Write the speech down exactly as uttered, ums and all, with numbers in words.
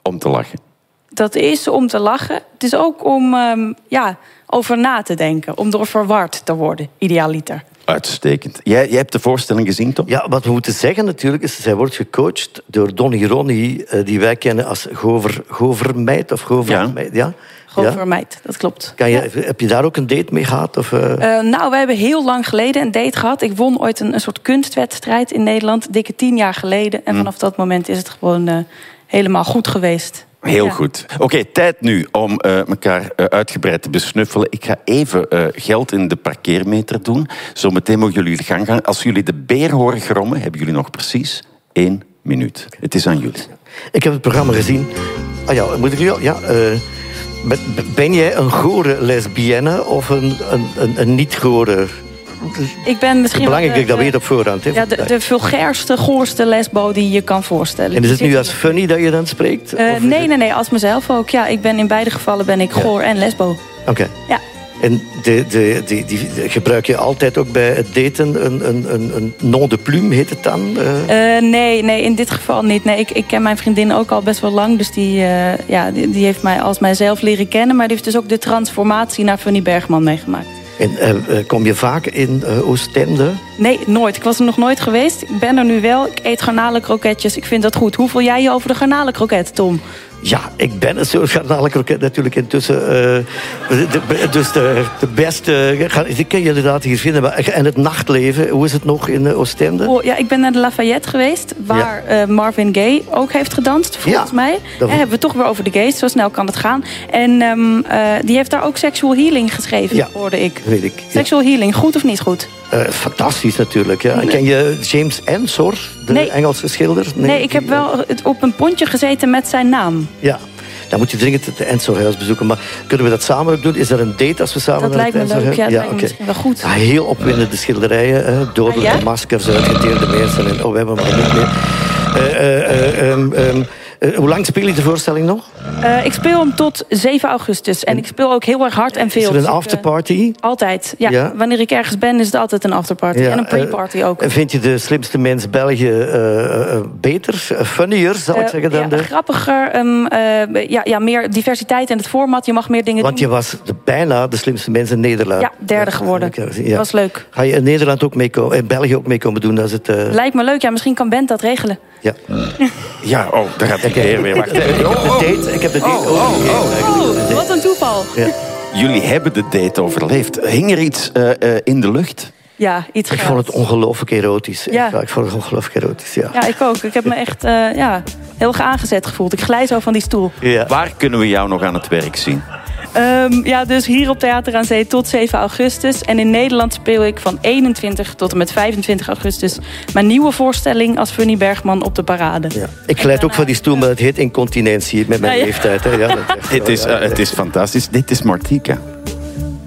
om te lachen? Dat is om te lachen. Het is ook om um, ja, over na te denken. Om door verward te worden, idealiter. Uitstekend. Jij, jij hebt de voorstelling gezien, toch? Ja, wat we moeten zeggen natuurlijk is... zij wordt gecoacht door Donnie Ronnie... die wij kennen als Gover, Govermeid of Govermeid. Ja. Ja? Govermeid, ja? Dat klopt. Kan je, ja. Heb je daar ook een date mee gehad? Of, uh... Uh, nou, we hebben heel lang geleden een date gehad. Ik won ooit een, een soort kunstwedstrijd in Nederland. Dikke tien jaar geleden. En vanaf mm. dat moment is het gewoon uh, helemaal goed geweest. Heel ja. goed. Oké, okay, tijd nu om uh, elkaar uh, uitgebreid te besnuffelen. Ik ga even uh, geld in de parkeermeter doen. Zometeen mogen jullie de gang gaan. Als jullie de beer horen grommen, hebben jullie nog precies één minuut. Het is aan jullie. Ik heb het programma gezien. Ah ja, moet ik nu al? Ja, uh, ben jij een gore lesbienne of een, een, een, een niet-gore? Ik ben misschien belangrijk dat ik dat de, weet op voorhand. Hè? Ja, de, de vulgairste, goorste lesbo die je kan voorstellen. En is het nu als funny dat je dan spreekt? Uh, nee, nee, nee, als mezelf ook. Ja, ik ben in beide gevallen ben ik goor ja. en lesbo. Oké. Okay. Ja. En de, de, die, die, gebruik je altijd ook bij het daten een, een, een, een nom de plume, heet het dan? Uh... Uh, nee, nee, in dit geval niet. Nee, ik, ik ken mijn vriendin ook al best wel lang. Dus die, uh, ja, die, die heeft mij als mijzelf leren kennen. Maar die heeft dus ook de transformatie naar Funny Bergman meegemaakt. En uh, kom je vaak in uh, Oostende? Nee, nooit. Ik was er nog nooit geweest. Ik ben er nu wel. Ik eet garnalenkroketjes. Ik vind dat goed. Hoe voel jij je over de garnalenkroket, Tom? Ja, ik ben een soort garnalenkroket natuurlijk intussen. Uh, de, dus de, de beste... Die kun je inderdaad hier vinden. En het nachtleven, hoe is het nog in Oostende? Oh, ja, ik ben naar de Lafayette geweest, waar ja. uh, Marvin Gaye ook heeft gedanst, volgens ja, mij. Dat... En hebben we toch weer over de gays, zo snel kan het gaan. En um, uh, die heeft daar ook Sexual Healing geschreven, ja, hoorde ik. Weet ik. Sexual ja. Healing, goed of niet goed? Uh, fantastisch natuurlijk. Ja. Ken je James Ensor, de nee. Engelse schilder? Nee, nee ik heb wel op een pontje gezeten met zijn naam. Ja, dan moet je dringend het Ensor-huis bezoeken. Maar kunnen we dat samen ook doen? Is er een date als we samen dat naar het Ensor-huis? Dat lijkt me leuk, ja, dat ja, lijkt me okay. misschien wel goed. Ja, heel opwindende schilderijen. Hè. Dodelijke ah, ja? maskers, uitgeteerde mensen. En, oh, we hebben maar niet meer. Uh, uh, uh, um, um, Uh, hoe lang speel je de voorstelling nog? Uh, ik speel hem tot zeven augustus. En ik speel ook heel erg hard en veel. Is er een afterparty? Uh, altijd, ja. ja. Wanneer ik ergens ben, is het altijd een afterparty. Ja. En een pre-party ook. Uh, vind je de slimste mens België uh, uh, beter, uh, funnier, zou ik uh, zeggen? Dan ja, de... grappiger, um, uh, ja, ja, meer diversiteit in het format. Je mag meer dingen Want doen. Want je was de, bijna de slimste mens in Nederland. Ja, derde geworden. Ja. Dat was leuk. Ga je in Nederland ook mee komen, in België ook mee komen doen? Als het, uh... Lijkt me leuk, ja. Misschien kan Bent dat regelen. Ja. Ja, oh, daar gaat de heer weer. Wacht. Ik heb de date, ik heb de date oh, oh, oh, oh, wat een toeval. Ja. Jullie hebben de date overleefd. Hing er iets uh, uh, in de lucht? Ja, iets Ik vond het ongelooflijk erotisch. Ja. Ik vond het ongelooflijk erotisch, ja. Ja, ik ook. Ik heb me echt uh, ja, heel erg aangezet gevoeld. Ik glij zo van die stoel. Ja. Waar kunnen we jou nog aan het werk zien? Um, ja, dus hier op Theater aan Zee tot zeven augustus. En in Nederland speel ik van eenentwintig tot en met vijfentwintig augustus... mijn nieuwe voorstelling als Funny Bergman op de parade. Ja. Ik glijd ook van die stoel, maar het heet incontinentie met mijn ja, ja. leeftijd. Hè. Ja, dat het, is, uh, het is fantastisch. Dit is Martika.